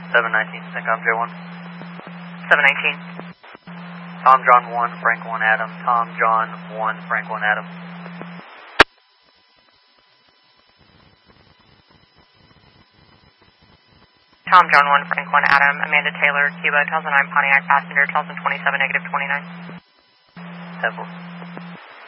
719, Syncom J1. 719. Tom John 1, Frank 1 Adam. Tom John 1, Frank 1 Adam. Tom John 1, Frank 1 Adam. Amanda Taylor, Cuba, tells 9 Pontiac passenger, tells 27, -29. 10-4.